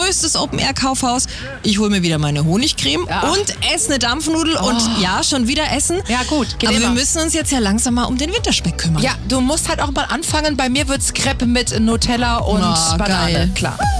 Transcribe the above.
größtes Open-Air-Kaufhaus. Ich hole mir wieder meine Honigcreme und esse eine Dampfnudel und schon wieder essen. Ja gut, geht aber immer. wir müssen uns jetzt ja langsam mal um den Winterspeck kümmern. Ja, du musst halt auch mal anfangen. Bei mir wird's Crepe mit Nutella und Banane. geil. Klar.